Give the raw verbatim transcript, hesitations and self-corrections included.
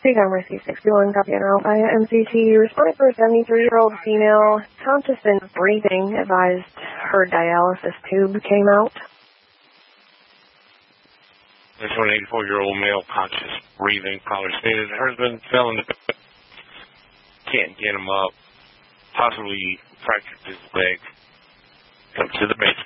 Big Mercy sixty-one, copy and Alpha M C T. Responding for a seventy-three-year-old female, conscious and breathing, advised her dialysis tube came out. This one eighty-four-year-old male, conscious, breathing, probably stated her husband fell in the bed. Can't get him up. Possibly fractured his leg. Come to the base.